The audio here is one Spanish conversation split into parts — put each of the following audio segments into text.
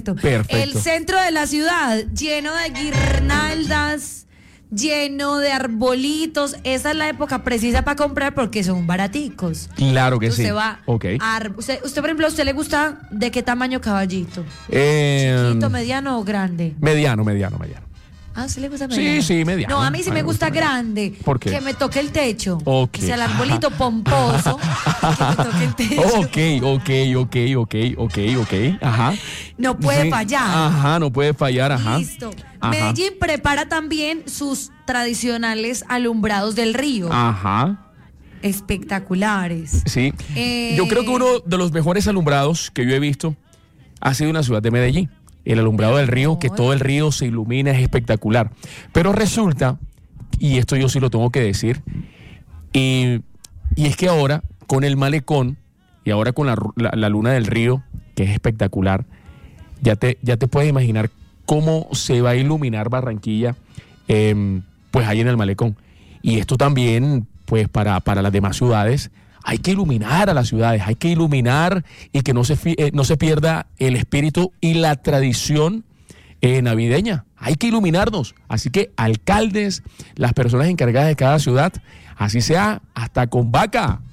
Perfecto. El centro de la ciudad, lleno de guirnaldas, lleno de arbolitos. Esa es la época precisa para comprar porque son baraticos. Claro que sí. Usted va usted, por ejemplo, ¿a usted le gusta de qué tamaño caballito? ¿Chiquito, mediano o grande? Mediano. Ah, ¿sí le gusta mediano? Sí, mediano. No, a mí sí me gusta grande. ¿Por qué? Que me toque el techo. Ok. O sea, el arbolito pomposo. Que me toque el techo. Ok. Ajá. No puede fallar. Ajá, no puede fallar, ajá. Listo. Ajá. Medellín prepara también sus tradicionales alumbrados del río. Ajá. Espectaculares. Sí. Yo creo que uno de los mejores alumbrados que yo he visto ha sido en la ciudad de Medellín. El alumbrado del río, que todo el río se ilumina, es espectacular. Pero resulta, y esto yo sí lo tengo que decir, y es que ahora con el malecón y ahora con la luna del río, que es espectacular, ya te puedes imaginar cómo se va a iluminar Barranquilla, pues ahí en el malecón. Y esto también, pues para las demás ciudades, hay que iluminar a las ciudades, hay que iluminar y que no se pierda el espíritu y la tradición navideña. Hay que iluminarnos. Así que alcaldes, las personas encargadas de cada ciudad, así sea hasta con vaca,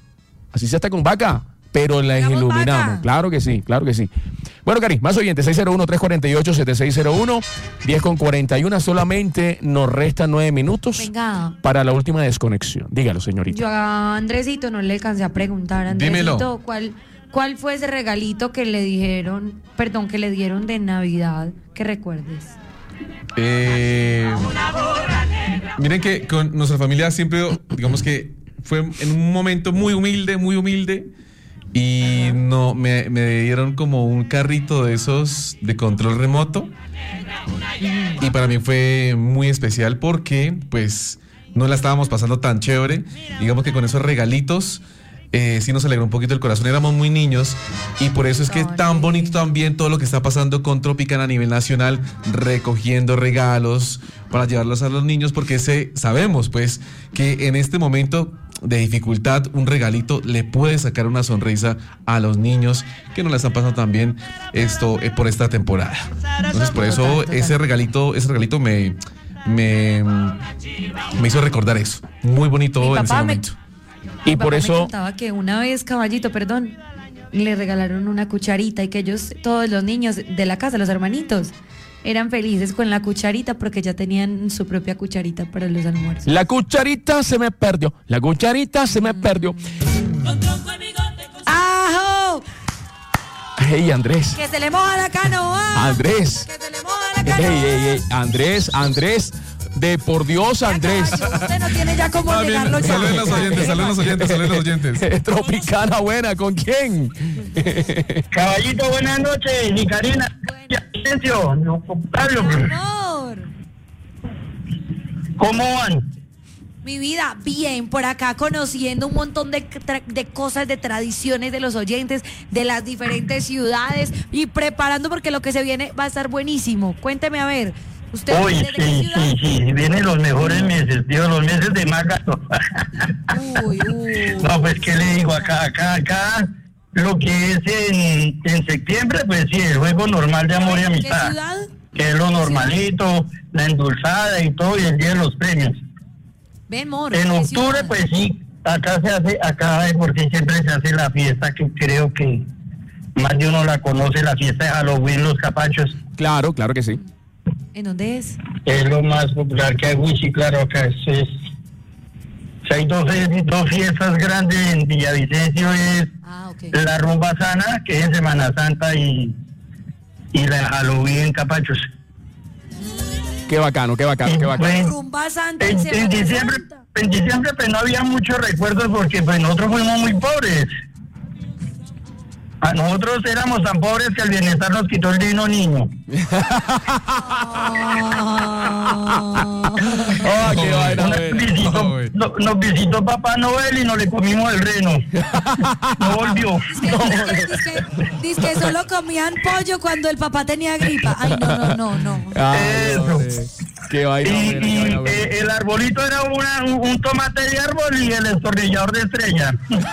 pero las iluminamos. Vaca. Claro que sí. Bueno, Cari, más oyentes, 601-348-7601, 10:41, solamente nos restan 9 minutos. Venga. Para la última desconexión. Dígalo, señorita. Yo a Andresito no le alcancé a preguntar. Andresito, ¿cuál fue ese regalito que le dieron de Navidad que recuerdes? Miren que con nuestra familia siempre, digamos que fue en un momento muy humilde. Y no me dieron como un carrito de esos de control remoto. Y para mí fue muy especial porque pues no la estábamos pasando tan chévere. Digamos que con esos regalitos sí nos alegró un poquito el corazón. Éramos muy niños y por eso es que es tan bonito también todo lo que está pasando con Tropicana a nivel nacional, recogiendo regalos para llevarlos a los niños, porque sabemos pues que en este momento de dificultad un regalito le puede sacar una sonrisa a los niños que no la están pasando tan bien por esta temporada. Entonces por eso ese regalito me hizo recordar eso. Muy bonito en ese momento. Y por eso me contaba que una vez, caballito, le regalaron una cucharita y que todos los niños de la casa, los hermanitos, eran felices con la cucharita porque ya tenían su propia cucharita para los almuerzos. La cucharita se me perdió. ¡Ajo! Hey, Andrés. Que se le moja la canoa. Andrés. Que se le moja la canoa. Hey, Andrés. De por Dios, Andrés. Usted no tiene ya cómo negarlo ya. Saludos los oyentes. Tropicana buena, ¿con quién? Caballito, buenas noches. Ni Karina. Silencio. No, Pablo. Amor. ¿Cómo van? Mi vida, bien, por acá conociendo un montón de cosas, de tradiciones de los oyentes, de las diferentes ciudades y preparando porque lo que se viene va a estar buenísimo. Cuénteme a ver. ¿Usted Uy, sí, vienen los mejores meses, tío, los meses de más gasto. Uy. No, pues, ¿qué le digo? Acá, lo que es en septiembre, pues sí, el juego normal de amor y amistad. ¿Qué ciudad? Que es lo normalito, la endulzada y todo, y el día de los premios. Ven, amor. En octubre, pues sí, acá de por sí siempre se hace la fiesta que creo que más de uno la conoce, la fiesta de Halloween, los capachos. Claro que sí. ¿En dónde es? Es lo más popular que hay, sí, claro, acá hay dos fiestas grandes en Villavicencio, Okay. La Rumba Sana, que es en Semana Santa, y la Halloween en Capachos. Qué bacano. Bueno, Rumba Santa en diciembre pues no había muchos recuerdos porque pues nosotros fuimos muy pobres. A nosotros éramos tan pobres que el bienestar nos quitó el divino niño. Qué vaina. Nos visitó Papá Noel y nos le comimos el reno. No volvió. Dice que solo comían pollo cuando el papá tenía gripa. Ay, no. Eso. Qué vaina buena, qué vaina buena. El arbolito era un tomate de árbol y el destornillador de estrella.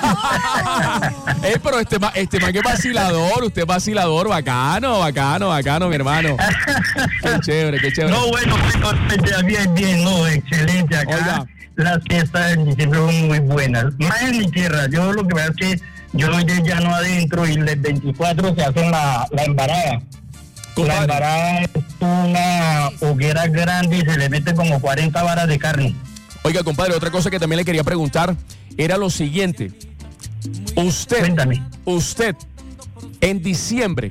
Pero este man que vacilador, usted es vacilador, bacano, mi hermano. Qué chévere. No, bueno, bien, no, excelente. Acá Oiga. las fiestas en diciembre son muy buenas. Más en mi tierra, yo lo que veo es que yo soy de llano adentro y el 24 se hacen la embarada. Compadre. La embarada es una hoguera grande y se le mete como 40 varas de carne. Oiga, compadre, otra cosa que también le quería preguntar era lo siguiente. Cuéntame. Usted, en diciembre,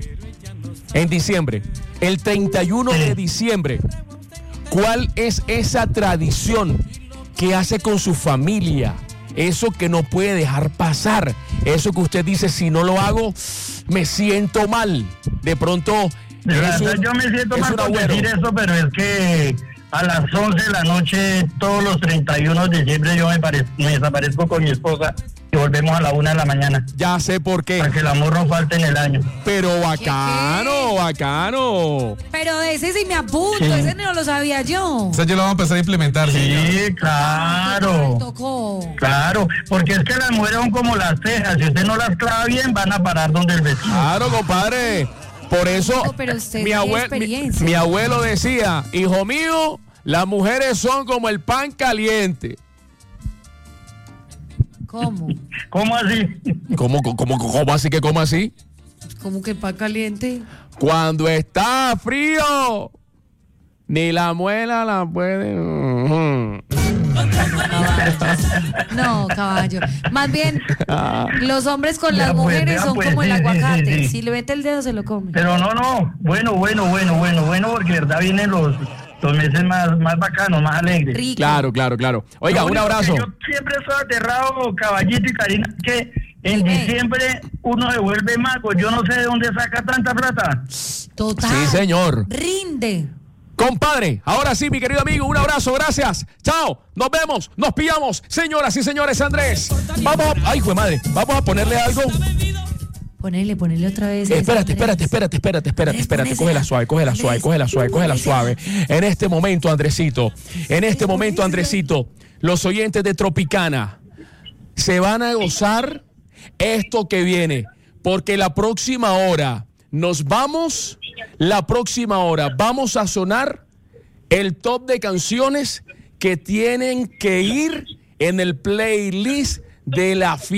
el 31 de diciembre, ¿cuál es esa tradición que hace con su familia? Eso que no puede dejar pasar. Eso que usted dice, si no lo hago, me siento mal. De pronto... De verdad, yo me siento mal por decir eso, pero es que a las 11 de la noche, todos los 31 de diciembre, yo me desaparezco con mi esposa y volvemos a la 1 de la mañana. Ya sé por qué. Para que el amor no falte en el año. Pero bacano. Pero ese sí me apunto, Sí. ese no lo sabía yo. O sea, yo lo vamos a empezar a implementar. Sí, claro. Tocó. Claro, porque es que las mujeres son como las cejas. Si usted no las clava bien, van a parar donde el vecino. Claro, compadre. Por eso No, pero usted mi, tiene experiencia. mi abuelo decía, hijo mío, las mujeres son como el pan caliente. ¿Cómo? ¿Cómo así? ¿Cómo así que cómo así? ¿Cómo que pan caliente? Cuando está frío, ni la muela la puede... No, caballo. Más bien, los hombres con las Ya, pues, mujeres ya, son pues, como el sí, aguacate. sí. Si le mete el dedo, se lo come. Pero no. Bueno, porque de verdad vienen los meses más bacanos, más alegres. Rico. Claro. Oiga, Lo un único abrazo. que yo siempre estoy aterrado, Caballito y Karina, que en Dime. diciembre uno se vuelve mago. Yo no sé de dónde saca tanta plata. Total. Sí, señor. Rinde. Compadre, ahora sí, mi querido amigo, un abrazo, gracias. Chao, nos vemos, nos pillamos. Señoras y señores, Andrés. Ay, hijo de madre, vamos a ponerle algo. Ponele otra vez. Espérate. Andrés, Cógela suave. En este momento, Andresito, los oyentes de Tropicana se van a gozar esto que viene, porque la próxima hora vamos a sonar el top de canciones que tienen que ir en el playlist de la fiesta.